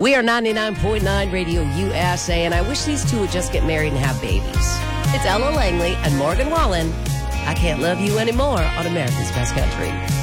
We are 99.9 Radio USA, and I wish these two would just get married and have babies. It's Ella Langley and Morgan Wallen. I Can't Love You Anymore on America's Best Country.